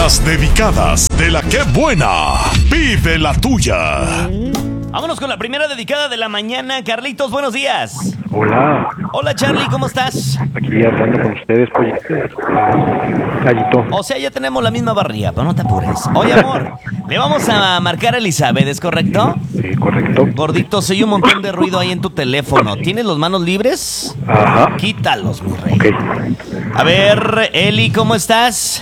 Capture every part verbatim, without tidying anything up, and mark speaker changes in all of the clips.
Speaker 1: Las dedicadas de la que buena. Vive la tuya.
Speaker 2: Vámonos con la primera dedicada de la mañana. Carlitos, buenos días.
Speaker 3: Hola,
Speaker 2: Hola, Charlie, ¿cómo estás?
Speaker 3: aquí hablando con ustedes, oye, Gallito.
Speaker 2: O sea, ya tenemos la misma barriga, pero no te apures. Oye, amor, le vamos a marcar a Elizabeth, ¿es correcto?
Speaker 3: Sí, correcto.
Speaker 2: Gordito, se oye un montón de ruido ahí en tu teléfono. ¿Tienes las manos libres?
Speaker 3: Ajá.
Speaker 2: Quítalos, mi rey.
Speaker 3: Ok.
Speaker 2: A ver, Eli, ¿cómo estás?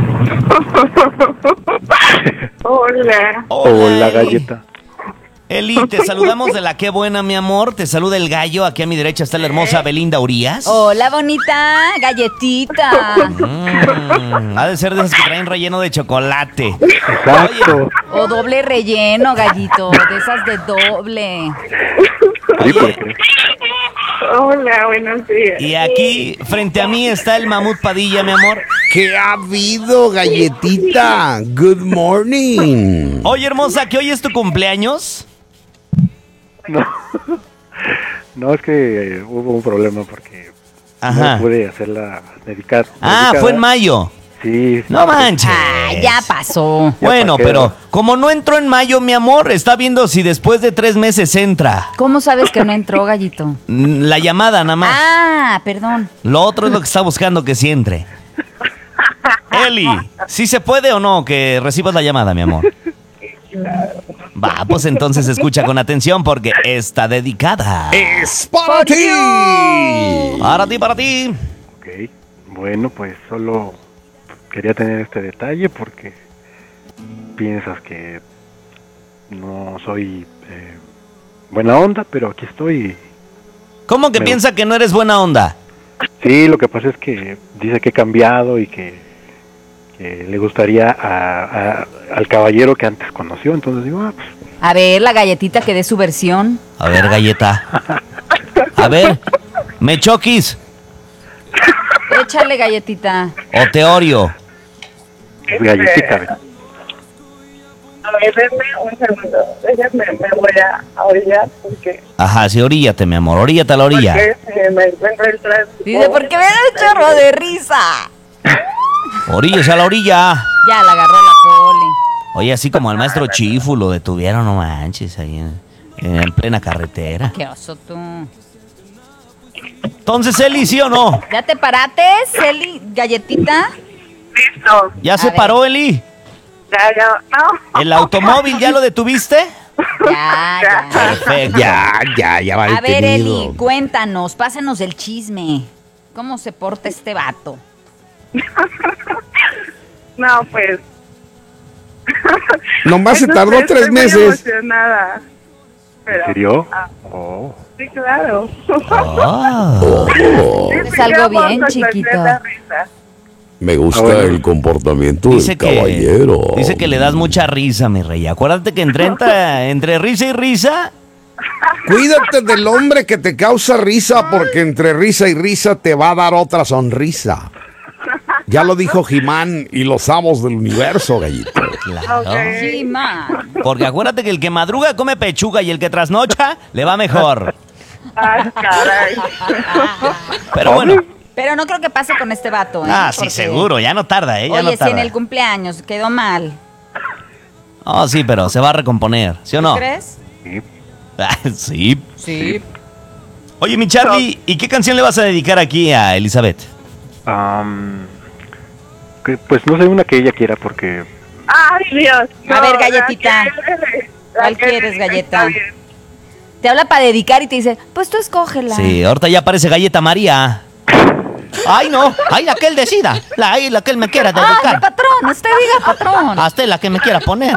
Speaker 4: Hola.
Speaker 3: Hola,
Speaker 2: Eli.
Speaker 3: Galleta.
Speaker 2: Eli, te saludamos de la Qué Buena, mi amor. Te saluda el gallo. Aquí a mi derecha está la hermosa Belinda Urias.
Speaker 5: Hola, bonita galletita.
Speaker 2: Mm, ha de ser de esas que traen relleno de chocolate.
Speaker 3: Exacto.
Speaker 5: O doble relleno, gallito. De esas de doble.
Speaker 3: Triple, creo.
Speaker 4: Hola, buenos días.
Speaker 2: Y aquí, frente a mí, está el Mamut Padilla, mi amor.
Speaker 6: ¿Qué ha habido, galletita? Good morning.
Speaker 2: Oye, hermosa, ¿que hoy es tu cumpleaños?
Speaker 3: No. No, es que eh, hubo un problema porque
Speaker 2: Ajá.
Speaker 3: no pude hacerla dedicada.
Speaker 2: Ah,
Speaker 3: dedicada.
Speaker 2: fue en mayo.
Speaker 3: Sí. sí.
Speaker 2: No manches.
Speaker 5: Ah, ya pasó.
Speaker 2: Bueno,
Speaker 3: pa' qué.
Speaker 2: pero como no entró en mayo, mi amor, está viendo si después de tres meses entra.
Speaker 5: ¿Cómo sabes que no entró, gallito?
Speaker 2: Mm, La llamada nada más.
Speaker 5: Ah, perdón.
Speaker 2: Lo otro es lo que está buscando que sí entre. Eli, ¿sí se puede o no que recibas la llamada, mi amor? Va, pues entonces escucha con atención porque está dedicada.
Speaker 6: ¡Es para ti!
Speaker 2: Para ti, para ti.
Speaker 3: Ok. Bueno, pues solo quería tener este detalle porque piensas que no soy eh, buena onda, pero aquí estoy.
Speaker 2: ¿Cómo que
Speaker 3: Me-
Speaker 2: piensa que no eres buena onda?
Speaker 3: Sí, lo que pasa es que dice que he cambiado y que, que le gustaría a, a- al caballero que antes conoció, entonces digo, ah, pues,
Speaker 5: A ver, la galletita que dé su versión.
Speaker 2: A ver, galleta. A ver, ¿me choquis
Speaker 5: Échale, galletita.
Speaker 2: o te Oreo?
Speaker 3: es galletita, ¿ves?
Speaker 4: A ver, denme un segundo. Déjenme, me voy a, a orillar porque,
Speaker 2: Ajá, sí, oríllate, mi amor, oríllate a la orilla.
Speaker 4: porque eh, me encuentro el tránsito.
Speaker 5: Dice, ¿por qué me da un chorro de risa?
Speaker 2: Oríllese a la orilla.
Speaker 5: Ya la agarró la poli.
Speaker 2: Oye, así como al maestro Chifu lo detuvieron, no manches, ahí en, en plena carretera.
Speaker 5: Qué oso tú.
Speaker 2: Entonces, Eli, ¿sí o no?
Speaker 5: ¿Ya te parates, Eli, galletita?
Speaker 4: Listo.
Speaker 2: ¿Ya
Speaker 5: A
Speaker 2: se
Speaker 5: ver.
Speaker 2: paró, Eli?
Speaker 4: Ya, ya. No.
Speaker 2: ¿El automóvil ya lo detuviste?
Speaker 5: Ya, ya.
Speaker 2: Perfecto.
Speaker 6: Ya, ya, ya va
Speaker 5: A ver,
Speaker 6: detenido.
Speaker 5: Eli, cuéntanos, pásanos el chisme. ¿Cómo se porta este vato?
Speaker 4: No, pues.
Speaker 6: Nomás se
Speaker 4: no
Speaker 6: tardó
Speaker 4: sé,
Speaker 6: tres
Speaker 4: estoy muy
Speaker 6: meses.
Speaker 4: emocionada. Pero,
Speaker 3: ¿En serio?
Speaker 4: ah,
Speaker 3: Oh.
Speaker 4: sí, claro.
Speaker 2: Oh.
Speaker 4: Sí,
Speaker 5: Es
Speaker 4: sí,
Speaker 5: algo
Speaker 4: qué
Speaker 5: bien,
Speaker 4: hermoso,
Speaker 5: chiquito.
Speaker 4: con la risa.
Speaker 6: Me gusta
Speaker 3: Ah, bueno.
Speaker 6: el comportamiento
Speaker 2: Dice
Speaker 6: del
Speaker 2: que,
Speaker 6: caballero.
Speaker 2: dice que le das mucha risa, mi rey. Acuérdate que entre, entra- entre risa y risa.
Speaker 6: Cuídate del hombre que te causa risa, porque entre risa y risa te va a dar otra sonrisa. Ya lo dijo Jimán y los amos del universo, gallito.
Speaker 2: Claro.
Speaker 4: Ok.
Speaker 5: Sí, man.
Speaker 2: Porque acuérdate que el que madruga come pechuga y el que trasnocha le va mejor.
Speaker 4: Ay, caray.
Speaker 2: Pero bueno.
Speaker 5: Pero no creo que pase con este vato, ¿eh?
Speaker 2: Ah, sí,
Speaker 5: Porque-
Speaker 2: seguro. Ya no tarda, ¿eh? Ya
Speaker 5: Oye,
Speaker 2: no
Speaker 5: si
Speaker 2: tarda.
Speaker 5: en el cumpleaños quedó mal.
Speaker 2: Oh, sí, pero se va a recomponer. ¿Sí o no?
Speaker 5: ¿Crees?
Speaker 3: Sí.
Speaker 2: Ah, sí.
Speaker 5: Sí.
Speaker 2: Oye, mi Charlie, ¿y qué canción le vas a dedicar aquí a Elizabeth?
Speaker 3: Am, que, pues no sé, una que ella quiera porque
Speaker 4: Ay, Dios.
Speaker 5: A ver,
Speaker 4: la
Speaker 5: galletita.
Speaker 4: que- la
Speaker 5: ¿Cuál
Speaker 4: que-
Speaker 5: quieres, galleta?
Speaker 4: está bien.
Speaker 5: Te habla para dedicar y te dice, pues tú escógela.
Speaker 2: Sí, ahorita ya aparece Galleta María. Ay, no. Ay, la que él decida. La, ay, la que él me quiera
Speaker 5: Ah,
Speaker 2: dedicar.
Speaker 5: patrón, usted diga patrón.
Speaker 2: Hasta la que me quiera poner.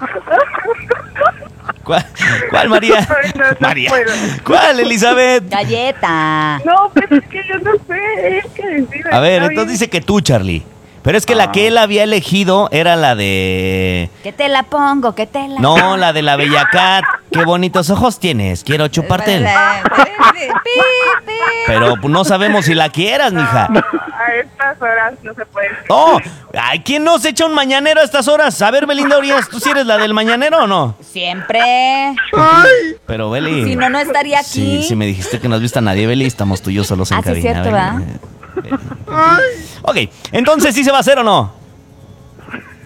Speaker 2: ¿Cuál, cuál María?
Speaker 4: Ay, no, no
Speaker 2: María.
Speaker 4: puedo.
Speaker 2: ¿Cuál, Elizabeth?
Speaker 5: Galleta.
Speaker 4: No, pero es que yo no sé, es que decide.
Speaker 2: A ver,
Speaker 4: está
Speaker 2: entonces
Speaker 4: bien.
Speaker 2: dice que tú, Charlie. Pero es que la que él había elegido era la de...
Speaker 5: Que te la pongo, que te la...
Speaker 2: No, la de la Bella Cat. Qué bonitos ojos tienes. Quiero chuparte. el-
Speaker 5: Pi, pi.
Speaker 2: Pero pues, no sabemos si la quieras, mija.
Speaker 4: A estas horas no se puede.
Speaker 2: Oh, ay, ¿quién nos echa un mañanero a estas horas? A ver, Belinda Urias, ¿tú sí eres la del mañanero o no?
Speaker 5: Siempre.
Speaker 2: Pero, Beli...
Speaker 5: Si no, no estaría aquí.
Speaker 2: Sí, sí me dijiste que no has visto a nadie, Beli. Estamos tú y yo solos en
Speaker 5: Ah, sí,
Speaker 2: cabina.
Speaker 5: cierto,
Speaker 2: Beli.
Speaker 5: ¿verdad?
Speaker 2: Eh, eh. Ok, entonces, ¿sí se va a hacer o no?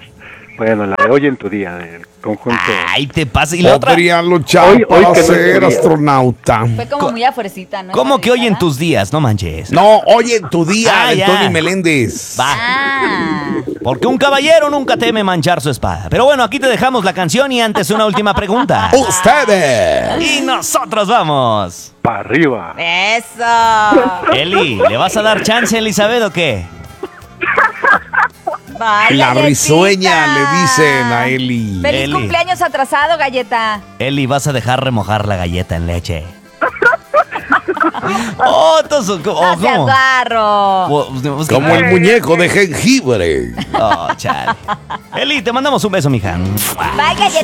Speaker 3: Bueno, la de hoy en tu día, del conjunto.
Speaker 2: Ay, te pasa. Y la otra.
Speaker 6: Podría luchar
Speaker 3: Hoy- hoy
Speaker 6: para
Speaker 3: que no es
Speaker 6: ser
Speaker 3: tu día.
Speaker 6: astronauta.
Speaker 5: Fue como muy afuercita, ¿no?
Speaker 2: ¿Cómo
Speaker 5: Esa
Speaker 2: que hoy en
Speaker 5: risada.
Speaker 2: tus días? No manches.
Speaker 6: No, oye, tu día,
Speaker 2: Ah,
Speaker 6: de
Speaker 2: ya.
Speaker 6: Tony Meléndez.
Speaker 2: Va.
Speaker 5: Ah.
Speaker 2: Porque un caballero nunca teme manchar su espada. Pero bueno, aquí te dejamos la canción y antes una última pregunta.
Speaker 6: Ustedes.
Speaker 2: Y nosotros vamos.
Speaker 3: Para arriba.
Speaker 5: Eso.
Speaker 2: Eli, ¿le vas a dar chance a Elizabeth o qué?
Speaker 5: Vaya,
Speaker 6: La
Speaker 5: Galletita.
Speaker 6: risueña le dicen a Eli.
Speaker 5: Feliz
Speaker 2: Eli.
Speaker 5: cumpleaños atrasado, galleta.
Speaker 2: Eli, vas a dejar remojar la galleta en leche. Oh, entonces, oh,
Speaker 5: No seas
Speaker 2: ¿cómo?
Speaker 5: barro.
Speaker 2: Oh, pues,
Speaker 6: Como el muñeco de jengibre.
Speaker 2: Oh, chale. Eli, te mandamos un beso, mija.
Speaker 5: Bye, galleta.